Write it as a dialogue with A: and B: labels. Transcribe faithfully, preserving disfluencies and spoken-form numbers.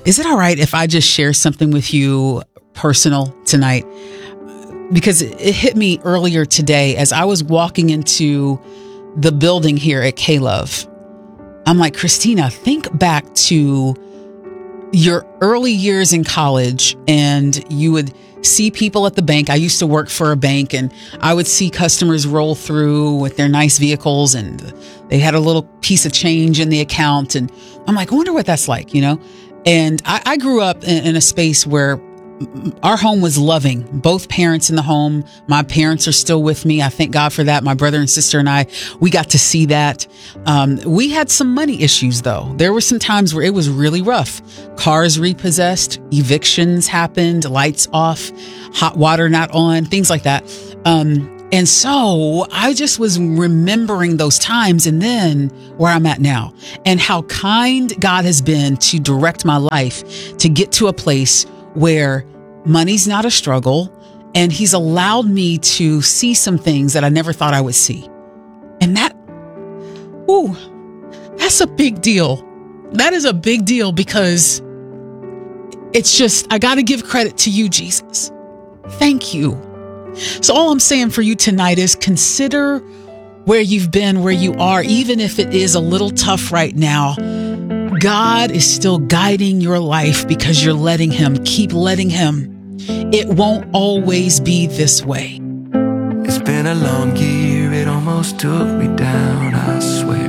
A: Is it all right if I just share something with you personal tonight? Because it hit me earlier today as I was walking into the building here at K-Love. I'm like, Christina, think back to your early years in college, and you would see people at the bank. I used to work for a bank, and I would see customers roll through with their nice vehicles, and they had a little piece of change in the account. And I'm like, I wonder what that's like, you know? And I, I grew up in, in a space where our home was loving, both parents in the home. My parents are still with me. I thank God for that. My brother and sister and I, we got to see that. Um, we had some money issues, though. There were some times where it was really rough. Cars repossessed, evictions happened, lights off, hot water not on, things like that. Um, and so I just was remembering those times, and then where I'm at now, and how kind God has been to direct my life to get to a place where money's not a struggle, and he's allowed me to see some things that I never thought I would see. And that, ooh, that's a big deal. That is a big deal, because it's just, I got to give credit to you, Jesus. Thank you. So all I'm saying for you tonight is consider where you've been, where you are, even if it is a little tough right now. God is still guiding your life because you're letting him. Keep letting him. It won't always be this way.
B: It's been a long year, it almost took me down, I swear.